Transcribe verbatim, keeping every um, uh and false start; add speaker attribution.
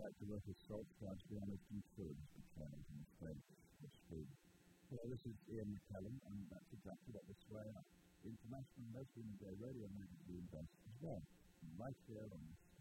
Speaker 1: like to work with salt plants, we honest you should be carried in spread of speed. Hello, this is Ian McCallum, and that's exactly what this way up. International Lesbian Gay Radio magazine does as well. Right here on